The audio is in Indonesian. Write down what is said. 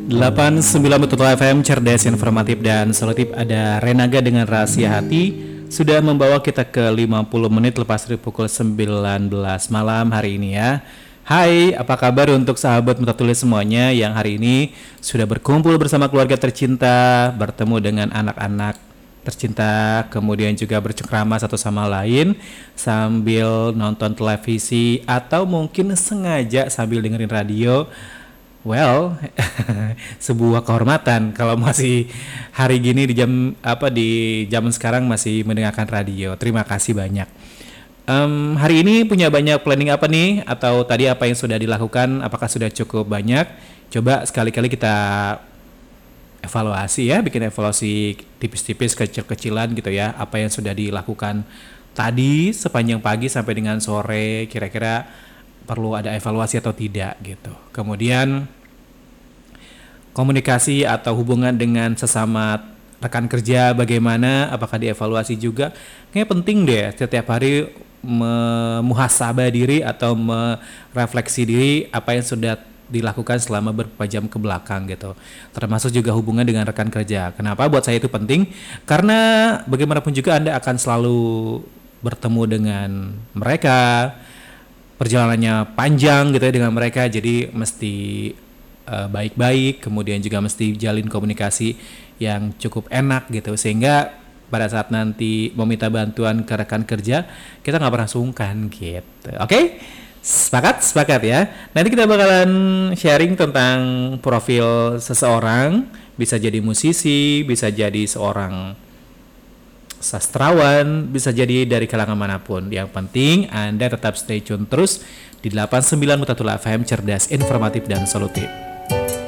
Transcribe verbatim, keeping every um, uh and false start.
delapan puluh sembilan Betul F M, cerdas, informatif, dan solutif. Ada Renaga dengan Rahasia Hati. Sudah membawa kita ke lima puluh menit lepas dari pukul sembilan belas malam hari ini ya. Hai, apa kabar untuk sahabat Mata Tulis semuanya yang hari ini sudah berkumpul bersama keluarga tercinta, bertemu dengan anak-anak tercinta, kemudian juga bercengkrama satu sama lain sambil nonton televisi atau mungkin sengaja sambil dengerin radio. Well, sebuah kehormatan kalau masih hari gini di jam apa di zaman sekarang masih mendengarkan radio. Terima kasih banyak. Um, hari ini punya banyak planning apa nih? Atau tadi apa yang sudah dilakukan? Apakah sudah cukup banyak? Coba sekali-kali kita evaluasi ya, bikin evaluasi tipis-tipis, kecil-kecilan gitu ya. Apa yang sudah dilakukan tadi sepanjang pagi sampai dengan sore, kira-kira perlu ada evaluasi atau tidak gitu. Kemudian komunikasi atau hubungan dengan sesama rekan kerja bagaimana, apakah dievaluasi juga? Kayaknya penting deh setiap hari memuhasabah diri atau merefleksi diri apa yang sudah dilakukan selama beberapa jam ke belakang gitu. Termasuk juga hubungan dengan rekan kerja. Kenapa buat saya itu penting? Karena bagaimanapun juga Anda akan selalu bertemu dengan mereka, perjalanannya panjang gitu ya dengan mereka, jadi mesti uh, baik-baik, kemudian juga mesti jalin komunikasi yang cukup enak gitu, sehingga pada saat nanti mau minta bantuan ke rekan kerja kita nggak pernah sungkan gitu. Oke, okay? Sepakat? Sepakat ya. Nanti kita bakalan sharing tentang profil seseorang, bisa jadi musisi, bisa jadi seorang sastrawan, bisa jadi dari kalangan manapun. Yang penting Anda tetap stay tune terus di delapan puluh sembilan Mutatul F M, cerdas, informatif, dan solutif.